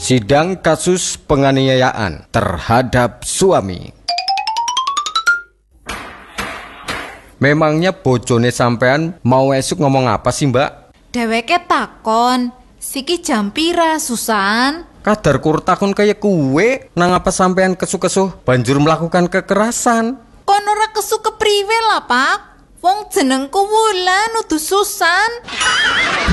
Sidang kasus penganiayaan terhadap suami. Memangnya bojone sampean mau esuk ngomong apa sih, Mbak? Dheweke takon, siki jam pira Susan? Kadar kur takon kaya kuwe, nang apa sampean kesuh-kesuh banjur melakukan kekerasan? Kon ora kesu kepriwe lah, Pak? Wong jenengku Wulan nudu Susan.